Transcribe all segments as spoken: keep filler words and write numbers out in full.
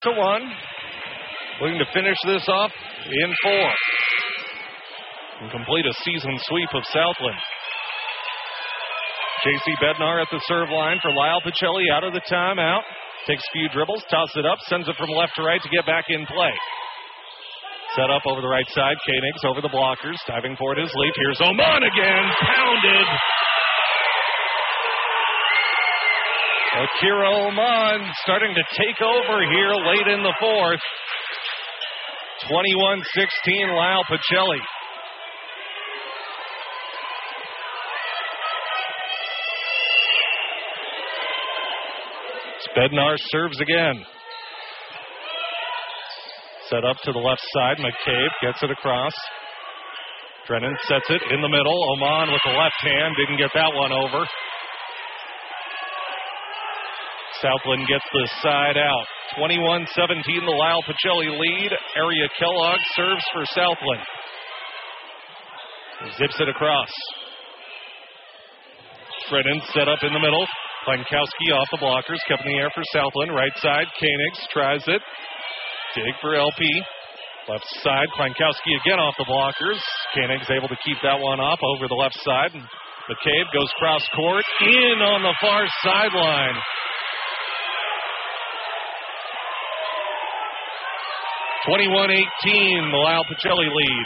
to one. Looking to finish this off in four. And complete a season sweep of Southland. J C Bednar at the serve line for Lyle Pacelli out of the timeout. Takes a few dribbles, tosses it up, sends it from left to right to get back in play. Set up over the right side. Koenigs over the blockers, diving for his lead. Here's Oman again, pounded. Akira Oman starting to take over here late in the fourth. twenty-one sixteen, Lyle Pacelli. Bednar serves again. Set up to the left side. McCabe gets it across. Drennan sets it in the middle. Oman with the left hand. Didn't get that one over. Southland gets the side out. twenty-one seventeen, the Lyle Pacelli lead. Area Kellogg serves for Southland. Zips it across. Drennan set up in the middle. Klankowski off the blockers, kept in the air for Southland. Right side, Koenigs tries it. Dig for L P. Left side, Klankowski again off the blockers. Koenigs able to keep that one off over the left side. McCabe goes cross court, in on the far sideline. twenty-one eighteen, the Lyle Pacelli lead.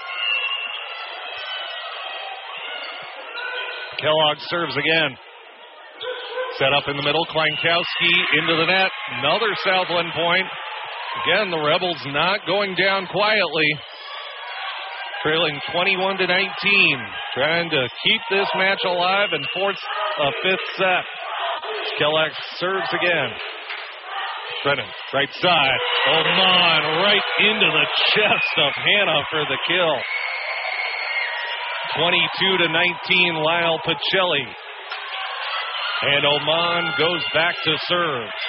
Kellogg serves again. Set up in the middle, Klankowski into the net. Another Southland point. Again, the Rebels not going down quietly. Trailing twenty-one to nineteen. Trying to keep this match alive and force a fifth set. Kellogg serves again. Brennan, right side. Oman right into the chest of Hannah for the kill. twenty-two to nineteen, Lyle Pacelli. And Oman goes back to serve.